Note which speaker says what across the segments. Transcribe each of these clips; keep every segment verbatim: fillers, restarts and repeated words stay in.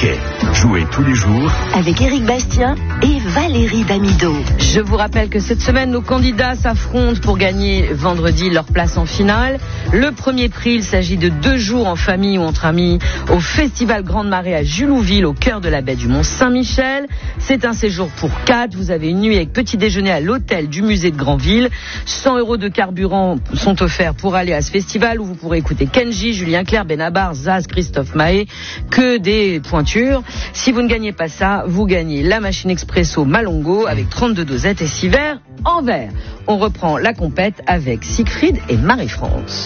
Speaker 1: Hockey. Jouez tous les jours
Speaker 2: avec Éric Bastien et Valérie Damido.
Speaker 3: Je vous rappelle que cette semaine, nos candidats s'affrontent pour gagner vendredi leur place en finale. Le premier prix, il s'agit de deux jours en famille ou entre amis au Festival Grande Marée à Julouville, au cœur de la baie du Mont-Saint-Michel. C'est un séjour pour quatre. Vous avez une nuit avec petit déjeuner à l'hôtel du musée de Granville. cent euros de carburant sont offerts pour aller à ce festival où vous pourrez écouter Kenji, Julien Clerc, Benabar, Zaz, Christophe Mahé, que des pointures. Si vous ne gagnez pas ça, vous gagnez la machine expresso Malongo avec trente-deux dosettes et six verres en verre. On reprend la compète avec Siegfried et Marie-France.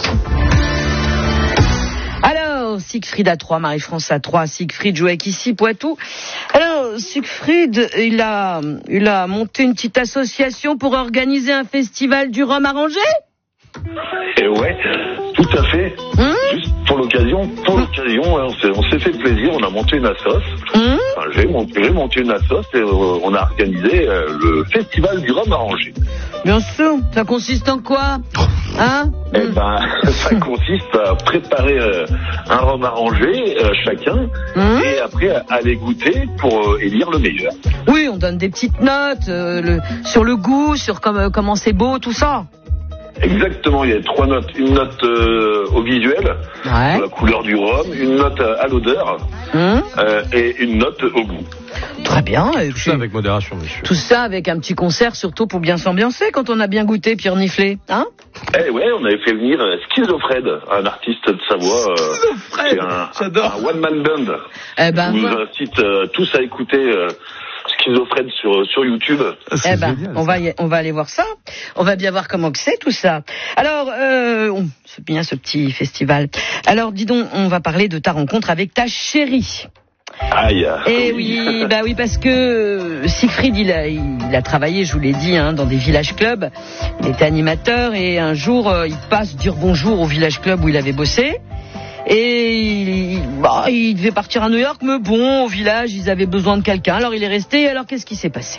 Speaker 3: Alors, Siegfried à trois, Marie-France à trois, Siegfried joue avec ici Poitou. Alors, Siegfried, il a, il a monté une petite association pour organiser un festival du rhum arrangé.
Speaker 4: Et ouais, tout à fait. Mmh. Juste pour l'occasion, pour l'occasion, on s'est, on s'est fait plaisir, on a monté une assoce. Mmh. Enfin, j'ai, monté, j'ai monté une assoce et euh, on a organisé euh, le festival du rhum arrangé.
Speaker 3: Bien sûr, ça consiste en quoi, hein?
Speaker 4: Eh ben, ça consiste à préparer euh, un rhum arrangé euh, chacun mmh. et après à aller goûter pour euh, élire le meilleur.
Speaker 3: Oui, on donne des petites notes euh, le, sur le goût, sur comme, comment c'est beau, tout ça.
Speaker 4: Exactement, il y a trois notes. Une note euh, au visuel, ouais. sur la couleur du rhum, une note à l'odeur mmh. euh, et une note au goût.
Speaker 3: Très bien. Et
Speaker 5: tout
Speaker 3: puis,
Speaker 5: ça avec modération, monsieur.
Speaker 3: Tout ça avec un petit concert, surtout pour bien s'ambiancer quand on a bien goûté, puis reniflé, hein?
Speaker 4: Eh ouais, on avait fait venir Schizofred, un artiste de Savoie. Euh,
Speaker 5: Schizofred,
Speaker 4: un,
Speaker 5: j'adore.
Speaker 4: Un one-man band.
Speaker 3: Eh ben,
Speaker 4: Je vous
Speaker 3: moi...
Speaker 4: incite euh, tous à écouter... Euh, Schizofred sur, sur YouTube.
Speaker 3: C'est eh ben, génial, on va, y, on va aller voir ça. On va bien voir comment que c'est tout ça. Alors, euh, on, c'est bien ce petit festival. Alors, dis donc, on va parler de ta rencontre avec ta chérie.
Speaker 4: Aïe.
Speaker 3: Eh oui, oui bah oui, parce que Siegfried, il a, il a travaillé, je vous l'ai dit, hein, dans des village clubs. Il était animateur et un jour, euh, il passe dire bonjour au village club où il avait bossé. Et il, bah, il devait partir à New York, mais bon, au village, ils avaient besoin de quelqu'un. Alors il est resté. Alors qu'est-ce qui s'est passé?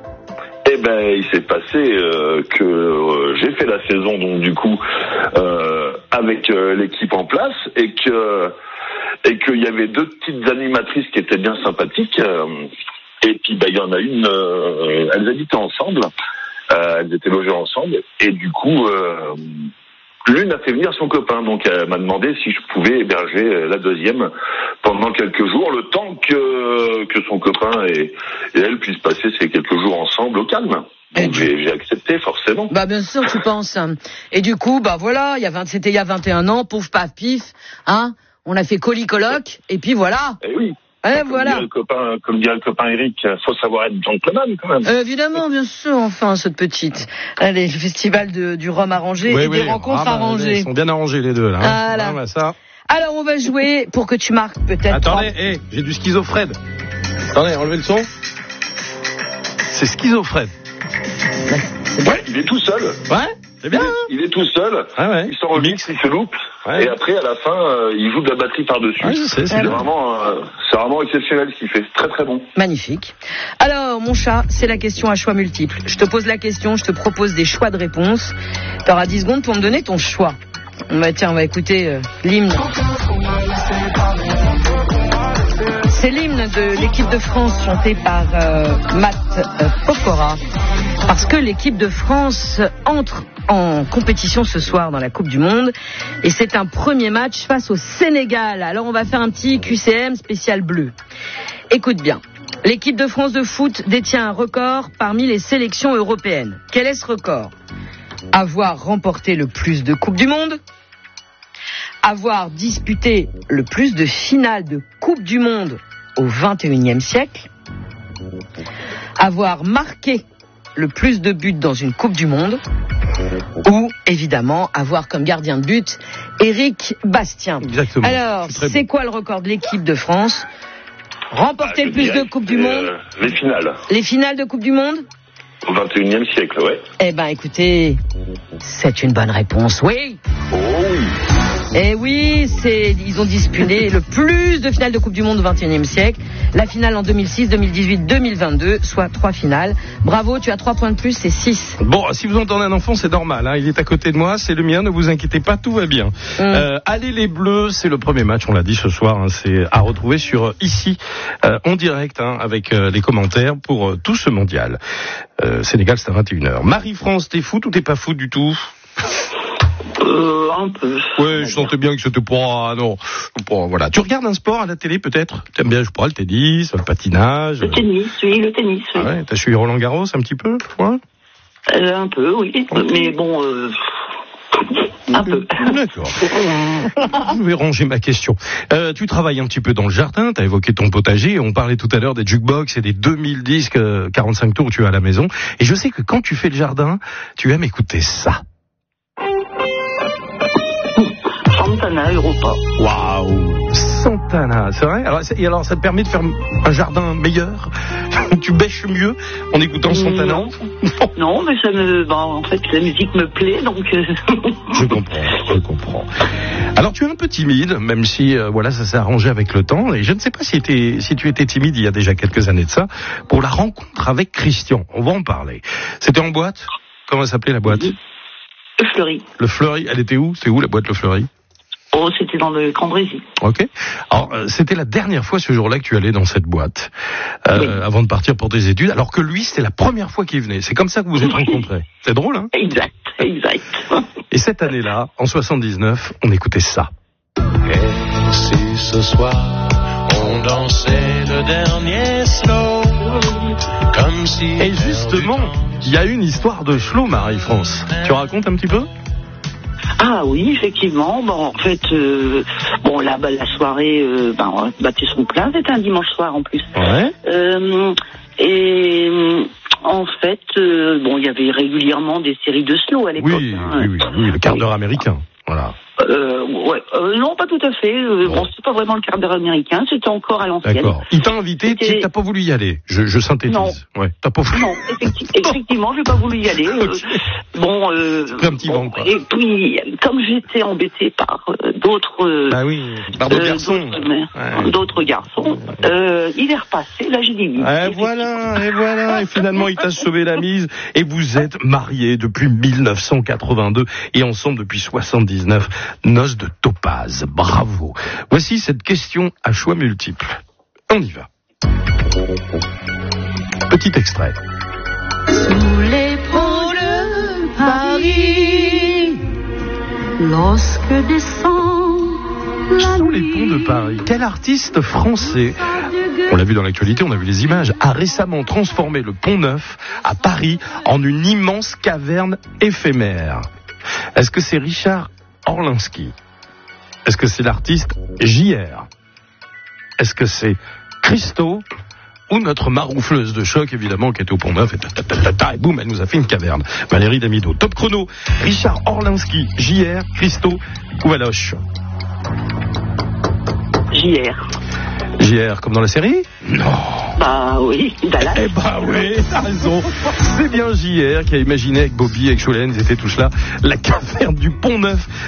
Speaker 4: Eh ben, il s'est passé euh, que euh, j'ai fait la saison, donc du coup, euh, avec euh, l'équipe en place, et que et qu'il y avait deux petites animatrices qui étaient bien sympathiques. Euh, et puis, bah, il y en a une. Euh, elles habitaient ensemble. Euh, elles étaient logées ensemble. Et du coup. Euh, L'une a fait venir son copain, donc elle m'a demandé si je pouvais héberger la deuxième pendant quelques jours, le temps que que son copain et, et elle puissent passer ces quelques jours ensemble au calme. Donc j'ai, j'ai accepté forcément.
Speaker 3: Bah bien sûr, tu penses. Et du coup, bah voilà, il y a vingt, c'était il y a vingt et un ans, pouf paf pif, hein. On a fait colis-coloc et puis voilà.
Speaker 4: Eh oui.
Speaker 3: Eh,
Speaker 4: comme,
Speaker 3: voilà.
Speaker 4: dirait le copain, comme dirait le copain Eric, faut savoir être gentleman quand même.
Speaker 3: Euh, évidemment, bien sûr, enfin, cette petite. Allez, le festival de, du rhum arrangé oui, et oui. des rencontres ah, bah, arrangées.
Speaker 5: Ils sont bien arrangés les deux là. Hein.
Speaker 3: Voilà.
Speaker 5: Ah, bah, ça.
Speaker 3: Alors, on va jouer pour que tu marques peut-être.
Speaker 5: Attendez, hé, hey, j'ai du Schizofred. Attendez, enlevez le son. C'est Schizofred.
Speaker 4: Bah, c'est ouais, il est tout seul.
Speaker 5: Ouais. C'est bien.
Speaker 4: Il est, il est tout seul.
Speaker 5: Ah ouais.
Speaker 4: Il s'enregistre, il se loupe. Ouais. Et après, à la fin, euh, il joue de la batterie par-dessus.
Speaker 5: Ouais, je sais, c'est,
Speaker 4: c'est, vraiment, euh, c'est vraiment exceptionnel ce qu'il fait. C'est très très bon.
Speaker 3: Magnifique. Alors, mon chat, c'est la question à choix multiples. Je te pose la question, je te propose des choix de réponse. Tu auras dix secondes pour me donner ton choix. Bah, tiens, on va écouter euh, l'hymne. C'est l'hymne de l'équipe de France chanté par euh, Matt euh, Pokora. Parce que l'équipe de France entre en compétition ce soir dans la Coupe du Monde. Et c'est un premier match face au Sénégal. Alors on va faire un petit Q C M spécial bleu. Écoute bien. L'équipe de France de foot détient un record parmi les sélections européennes. Quel est ce record? Avoir remporté le plus de Coupes du Monde, avoir disputé le plus de finales de Coupe du Monde au vingt et unième siècle, avoir marqué le plus de buts dans une Coupe du Monde, ou évidemment avoir comme gardien de but Éric Bastien.
Speaker 5: Exactement.
Speaker 3: Alors, c'est, c'est quoi le record de l'équipe de France? Remporter ah, le plus de Coupes du Monde.
Speaker 4: Euh, les finales.
Speaker 3: Les finales de Coupe du Monde?
Speaker 4: Au vingt et unième siècle, ouais.
Speaker 3: Eh ben, écoutez, c'est une bonne réponse, oui.
Speaker 4: Oh oui.
Speaker 3: Et oui, c'est, ils ont disputé le plus de finales de Coupe du Monde au vingt et unième siècle. La finale en deux mille six, deux mille dix-huit, deux mille vingt-deux, soit trois finales. Bravo, tu as trois points de plus, c'est six.
Speaker 5: Bon, si vous entendez un enfant, c'est normal, hein. Il est à côté de moi, c'est le mien, ne vous inquiétez pas, tout va bien. Mm. Euh, allez les Bleus, c'est le premier match, on l'a dit ce soir, hein, c'est à retrouver sur ici, euh, en direct, hein, avec euh, les commentaires pour euh, tout ce mondial. Euh, Sénégal, c'est à vingt et une heures. Marie-France, t'es foot ou t'es pas foot du tout?
Speaker 6: Euh, un peu.
Speaker 5: Ouais, je sentais bien que c'était pas, ah non, pas, voilà. Tu regardes un sport à la télé, peut-être? T'aimes bien, je sais pas, le tennis, le patinage?
Speaker 6: Le tennis, oui, le tennis, oui.
Speaker 5: Ah ouais, t'as suivi Roland Garros un petit peu, ouais?
Speaker 6: euh, Un peu, oui. Okay. Mais bon, euh, un peu.
Speaker 5: D'accord. Je vais ranger ma question. Euh, tu travailles un petit peu dans le jardin, t'as évoqué ton potager, on parlait tout à l'heure des jukebox et des deux mille disques, euh, quarante-cinq tours que tu as à la maison. Et je sais que quand tu fais le jardin, tu aimes écouter ça.
Speaker 6: Santana, Europa.
Speaker 5: Waouh, Santana, c'est vrai. Alors, et alors, ça te permet de faire un jardin meilleur? Tu bêches mieux en écoutant Santana?
Speaker 6: Non, non, mais ça me, bah, en fait, la musique me plaît, donc.
Speaker 5: Je comprends, je comprends. Alors, tu es un peu timide, même si, euh, voilà, ça s'est arrangé avec le temps. Et je ne sais pas si, étais, si tu étais timide il y a déjà quelques années de ça pour la rencontre avec Christian. On va en parler. C'était en boîte. Comment s'appelait la boîte?
Speaker 6: Le Fleury.
Speaker 5: Le Fleury. Elle était où? C'est où la boîte Le Fleury?
Speaker 6: Oh, c'était dans le Cambrésis.
Speaker 5: Ok. Alors, euh, c'était la dernière fois ce jour-là que tu allais dans cette boîte, euh, oui. avant de partir pour tes études, alors que lui, c'était la première fois qu'il venait. C'est comme ça que vous vous êtes rencontrés. C'est drôle, hein?
Speaker 6: Exact, exact.
Speaker 5: Et cette année-là, en soixante-dix-neuf, on écoutait ça.
Speaker 7: Et si ce soir, on dansait le dernier slow, comme si...
Speaker 5: Et justement, il y a une histoire de slow, Marie-France. Tu racontes un petit peu?
Speaker 6: Ah oui, effectivement. Bon, en fait, euh, bon là, bah, la soirée, euh, bah, on a battu son plein. C'était un dimanche soir en plus.
Speaker 5: Ouais.
Speaker 6: Euh, et en fait, euh, bon, il y avait régulièrement des séries de slow à l'époque.
Speaker 5: Oui,
Speaker 6: hein.
Speaker 5: oui, oui, oui, le quart d'heure américain. Voilà.
Speaker 6: Euh, ouais, euh, non, pas tout à fait. Euh, bon, bon c'est pas vraiment le quart d'heure américain, c'était encore à l'ancienne.
Speaker 5: D'accord. Il t'a invité, c'était... t'as pas voulu y aller. Je, je synthétise.
Speaker 6: Non.
Speaker 5: Ouais, t'as pas voulu.
Speaker 6: Non, effecti- effectivement, j'ai pas voulu y aller. Euh, okay. Bon, euh,
Speaker 5: un petit
Speaker 6: bon,
Speaker 5: vent, quoi.
Speaker 6: Et puis, comme j'étais embêtée par euh, d'autres, euh,
Speaker 5: bah oui, par d'autres
Speaker 6: euh,
Speaker 5: garçons,
Speaker 6: d'autres, ouais. d'autres garçons, euh, il est repassé. Là, j'ai dit oui.
Speaker 5: Et voilà, et voilà, et finalement, il t'a sauvé la mise. Et vous êtes mariés depuis mille neuf cent quatre-vingt-deux et ensemble depuis soixante-dix-neuf. Noces de Topaz, bravo. Voici cette question à choix multiples. On y va. Petit extrait.
Speaker 8: Sous les ponts de Paris, lorsque descend la
Speaker 5: Sous les ponts de Paris, quel artiste français, on l'a vu dans l'actualité, on a vu les images, a récemment transformé le Pont Neuf à Paris en une immense caverne éphémère? Est-ce que c'est Richard Orlinski? Est-ce que c'est l'artiste J R? Est-ce que c'est Christo? Ou notre maroufleuse de choc, évidemment, qui était au Pont Neuf, et, ta, ta, ta, ta, ta, et boum, elle nous a fait une caverne. Valérie Damido. Top chrono, Richard Orlinski, J R, Christo ou Valoche?
Speaker 6: J R.
Speaker 5: J R, comme dans la série? Non.
Speaker 6: Bah oui, Dallas.
Speaker 5: Eh bah oui, t'as raison. C'est bien J R qui a imaginé avec Bobby, avec Cholène, ils étaient tous là, la caverne du Pont Neuf.